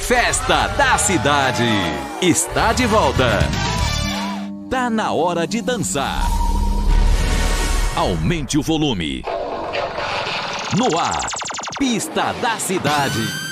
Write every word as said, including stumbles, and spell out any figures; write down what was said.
Festa da Cidade está de volta. Tá na hora de dançar. Aumente o volume. No ar, Pista da Cidade.